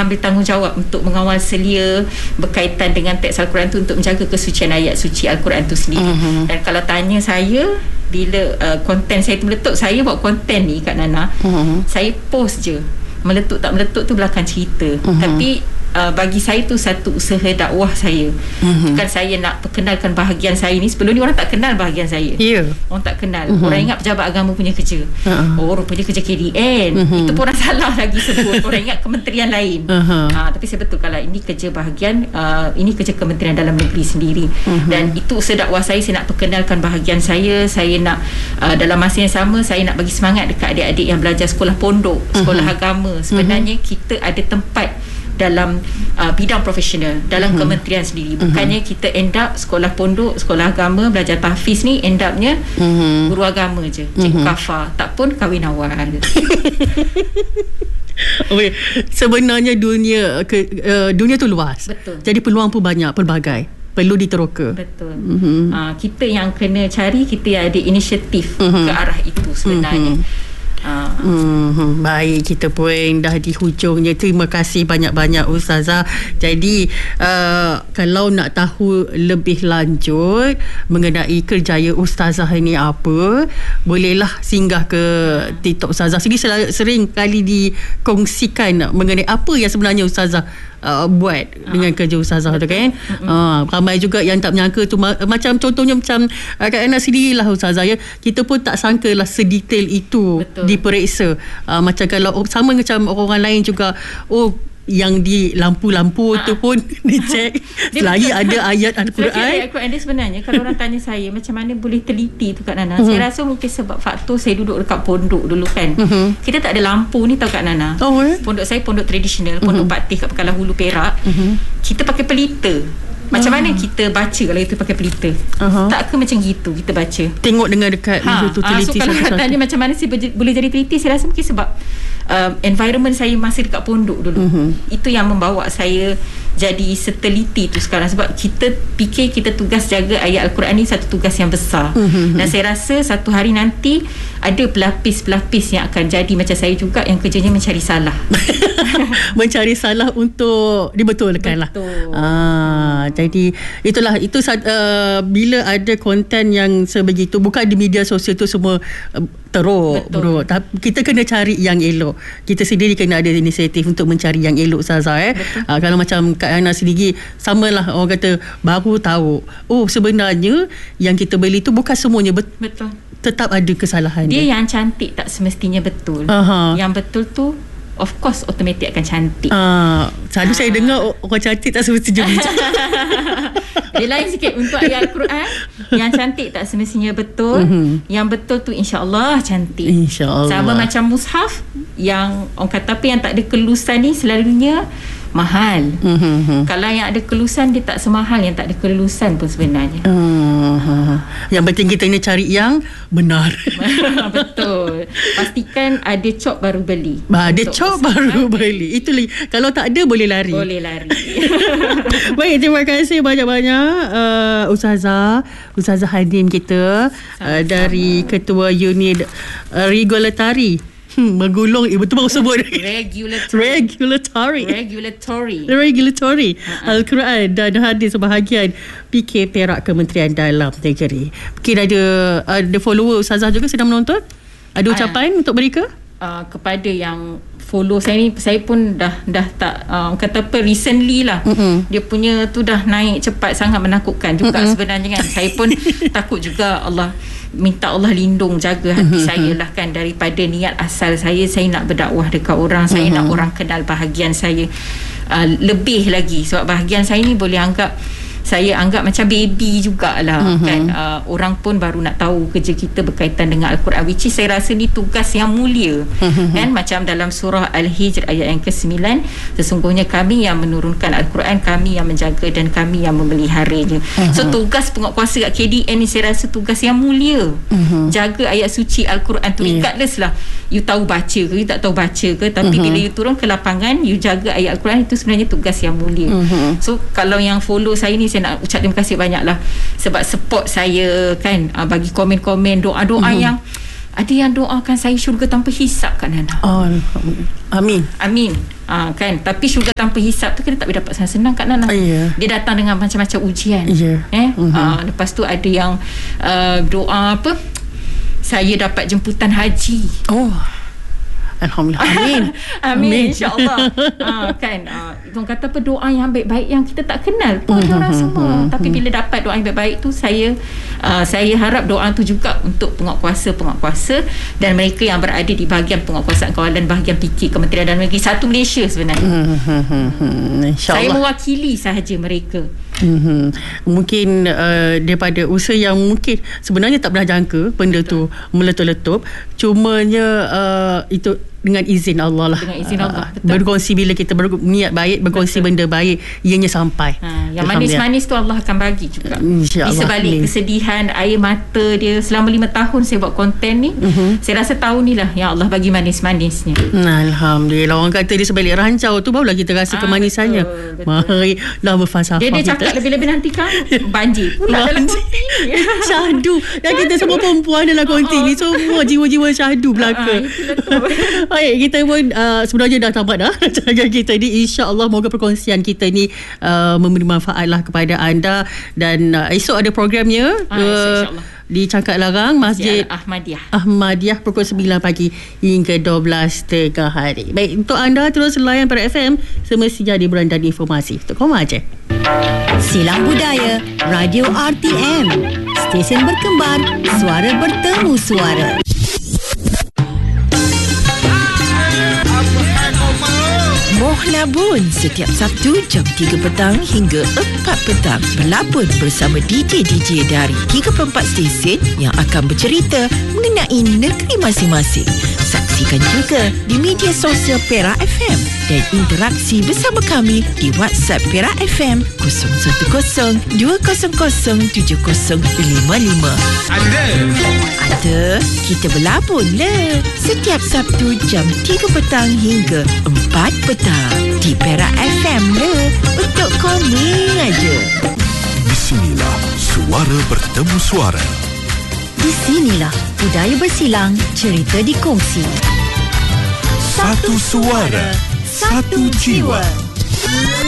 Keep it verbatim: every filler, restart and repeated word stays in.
ambil tanggungjawab untuk mengawal selia berkaitan dengan teks Al-Quran tu untuk menjaga kesucian ayat suci Al-Quran tu sendiri. Uh-huh. Dan kalau tanya saya, bila uh, konten saya tu meletup, saya buat konten ni Kak Nana, uh-huh. saya post je. Meletup tak meletup tu belakang cerita. Uh-huh. Tapi Uh, bagi saya tu satu usaha dakwah saya. Mm-hmm. Bukan saya nak perkenalkan bahagian saya ni. Sebelum ni orang tak kenal bahagian saya. Yeah. Orang tak kenal. Mm-hmm. Orang ingat pejabat agama punya kerja. Uh-huh. Oh, rupanya kerja K D N. Mm-hmm. Itu pun orang salah lagi sebut. Orang ingat kementerian lain. Uh-huh. uh, Tapi saya betul kalau ini kerja bahagian, uh, ini kerja Kementerian Dalam Negeri sendiri. Mm-hmm. Dan itu usaha dakwah saya. Saya nak perkenalkan bahagian saya. Saya nak uh, dalam masa yang sama, saya nak bagi semangat dekat adik-adik yang belajar sekolah pondok, sekolah mm-hmm. agama. Sebenarnya mm-hmm. kita ada tempat dalam uh, bidang profesional dalam uh-huh. kementerian sendiri. Bukannya uh-huh. kita end up sekolah pondok, sekolah agama, belajar tahfiz ni end upnya uh-huh. guru agama je, cikgu uh-huh. kafar, tak pun kahwin awal. Okay. Sebenarnya dunia ke, uh, dunia tu luas. Betul. Jadi peluang pun banyak, pelbagai. Perlu diteroka. Betul. Uh-huh. Uh, kita yang kena cari, kita yang ada inisiatif uh-huh. ke arah itu sebenarnya. Uh-huh. Uh. Hmm, baik, kita pun dah di hujungnya. Terima kasih banyak-banyak Ustazah. Jadi uh, kalau nak tahu lebih lanjut mengenai kerjaya Ustazah ini apa, bolehlah singgah ke uh. TikTok Ustazah. Sering, sering kali dikongsikan mengenai apa yang sebenarnya Ustazah Uh, buat uh, dengan kerja Ustazah tu kan. uh, uh, ramai juga yang tak menyangka tu, ma- macam contohnya macam uh, Kak Ana sendirilah Ustazah ya, kita pun tak sangka lah sedetail itu. Betul. Diperiksa. uh, macam kalau sama macam orang lain juga, oh yang di lampu-lampu ha. tu pun dicek selagi ada ayat Al-Quran. Ayat Al-Quran dia sebenarnya kalau orang tanya saya macam mana boleh teliti tu Kak Nana, uh-huh. saya rasa mungkin sebab faktor saya duduk dekat pondok dulu kan. uh-huh. Kita tak ada lampu ni tau Kak Nana. Oh, eh? Pondok saya pondok tradisional, pondok uh-huh. Patih kat Pekanlah Hulu Perak. uh-huh. Kita pakai pelita. Macam uh-huh. mana kita baca kalau kita pakai pelita? uh-huh. Tak ke macam gitu kita baca, tengok dengan dekat ha. tu teliti. Ha, so kalau orang tanya macam mana sih boleh jadi teliti, saya rasa mungkin sebab uh, environment saya masih dekat pondok dulu. uh-huh. Itu yang membawa saya jadi seteliti tu sekarang. Sebab kita fikir kita tugas jaga ayat Al-Quran ni satu tugas yang besar. uh-huh. Dan saya rasa satu hari nanti ada pelapis-pelapis yang akan jadi macam saya juga, yang kerjanya mencari salah. Mencari salah untuk dibetulkan lah. Betul. Ah, jadi itulah, itu uh, bila ada konten yang sebegitu, bukan di media sosial tu semua uh, teruk, bro. Tapi kita kena cari yang elok. Kita sendiri kena ada inisiatif untuk mencari yang elok Ustazah eh. Uh, kalau macam Kak Ana sendiri, samalah orang kata baru tahu, oh sebenarnya yang kita beli tu bukan semuanya bet- betul. Tetap ada kesalahan dia. Dia yang cantik tak semestinya betul. Aha. Yang betul tu of course automatik akan cantik. Ah, selalu ah. saya dengar orang cantik tak semestinya bijak. Dia lain sikit untuk ayat Al-Quran. Yang cantik tak semestinya betul. Mm-hmm. Yang betul tu insya-Allah cantik. Insya-Allah. Sama macam mushaf yang orang kata apa yang tak ada kelusan ni selalunya mahal. Mm-hmm. Kalau yang ada kelusan dia tak semahal yang tak ada kelusan pun sebenarnya. Uh-huh. Yang penting kita kena cari yang benar. Betul. Pastikan ada cop baru beli. Ada cop baru beli. Itu kalau tak ada boleh lari. Boleh lari. Baik, terima kasih banyak-banyak uh, Ustazah Ustazah Hadim kita uh, dari Ketua Unit uh, Regulatory. Hmm, menggulung eh, betul baru sebut regulatory regulatory regulatory regulatory uh-huh. Al-Quran dan hadis sebahagian P K Perak Kementerian Dalam Negeri. Mungkin ada ada follower Ustazah juga sedang menonton. Ada ucapan uh, untuk mereka? Uh, kepada yang follow saya ni, saya pun dah dah tak uh, kata apa recently lah. Uh-uh. Dia punya tu dah naik cepat, sangat menakutkan juga. Uh-uh. Sebenarnya kan saya pun takut juga. Allah minta Allah lindung, jaga hati uh-huh. saya lah kan, daripada niat asal saya saya nak berdakwah dekat orang. Saya uh-huh. nak orang kenal bahagian saya uh, lebih lagi, sebab bahagian saya ni boleh anggap saya anggap macam baby jugalah. Uh-huh. Kan uh, orang pun baru nak tahu kerja kita berkaitan dengan Al-Quran, which is saya rasa ni tugas yang mulia. Uh-huh. Kan macam dalam surah Al-Hijr ayat yang kesembilan, sesungguhnya kami yang menurunkan Al-Quran, kami yang menjaga dan kami yang memeliharanya. Uh-huh. So tugas penguatkuasa kat K D N ni saya rasa tugas yang mulia. Uh-huh. Jaga ayat suci Al-Quran tu, yeah. regardless lah you tahu baca ke you tak tahu baca ke, tapi uh-huh. bila you turun ke lapangan you jaga ayat Al-Quran, itu sebenarnya tugas yang mulia. Uh-huh. So kalau yang follow saya ni, saya nak ucap terima kasih banyak lah sebab support saya kan, uh, bagi komen-komen doa-doa uh-huh. yang Ada yang doakan saya syurga tanpa hisap, Kak Nana. Oh, amin. Amin. Ha, kan, tapi syurga tanpa hisap tu kita tak boleh dapat senang-senang, Kak Nana. Yeah. Dia datang dengan macam-macam ujian. Yeah. Eh? Mm-hmm. Ha, lepas tu ada yang uh, doa apa? Saya dapat jemputan haji. Oh. Alhamdulillah. Amin. Amin, Amin. InsyaAllah. ha, kan, ha, orang kata apa, doa yang baik-baik yang kita tak kenal pun mm-hmm. orang semua. Mm-hmm. Tapi bila dapat doa yang baik-baik tu, saya uh, saya harap doa tu juga untuk penguatkuasa-penguatkuasa dan mereka yang berada di bahagian penguatkuasaan kawalan, bahagian P K, Kementerian Dalam Negeri satu Malaysia sebenarnya. Mm-hmm. InsyaAllah. Saya mewakili sahaja mereka. Mm-hmm. Mungkin uh, daripada usaha yang mungkin sebenarnya tak pernah jangka benda Betul. tu meletup-letup, cumanya uh, itu dengan izin Allah lah. Dengan izin Allah. Betul. Berkongsi bila kita berniat baik, berkongsi Betul. benda baik, ianya sampai. Ha, yang manis-manis tu Allah akan bagi juga. InsyaAllah. Di sebalik Amin. kesedihan, air mata dia selama lima tahun saya buat konten ni, uh-huh. saya rasa tahun ni lah yang Allah bagi manis-manisnya. Alhamdulillah. Orang kata di sebalik rancau tu barulah kita rasa ha, kemanisannya. Mari lah berfalsafah. Dia, dia cakap lebih-lebih nanti kan banjir pula dalam konti ni. Syahdu. Dan kita semua perempuan dalam konti ni, semua jiwa-jiwa syahdu belaka. Baik, kita pun uh, sebenarnya dah tamat dah rancangan kita ni. InsyaAllah moga perkongsian kita ni uh, memberi manfaat lah kepada anda. Dan uh, esok ada programnya ah, uh, di Cangkat Larang, Masjid Ahmadiyah Ahmadiyah pukul sembilan pagi hingga dua belas tengah hari. Baik, untuk anda terus layan pada F M semestinya di Hiburan dan Informasi. Untuk Koma je. Silang Budaya Radio R T M, stesen berkembar, suara bertemu suara. Moh Labun setiap Sabtu jam tiga petang hingga empat petang. Berlabun bersama D J-D J dari tiga puluh empat stesen yang akan bercerita mengenai negeri masing-masing. Saksikan juga di media sosial Perak F M dan interaksi bersama kami di WhatsApp Perak F M kosong satu kosong dua kosong kosong tujuh kosong lima lima. Ada. Ada. Kita berlabun le. Setiap Sabtu jam tiga petang hingga empat petang di Perak F M le. Untuk komen aja. Di sinilah suara bertemu suara. Di sinilah budaya bersilang, cerita dikongsi. Satu suara, satu jiwa.